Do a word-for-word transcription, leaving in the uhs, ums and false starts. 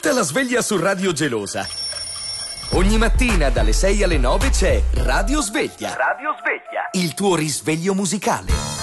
Ascolta la sveglia su Radio Gelosa. Ogni mattina dalle sei alle nove c'è Radio Sveglia. Radio Sveglia. Il tuo risveglio musicale.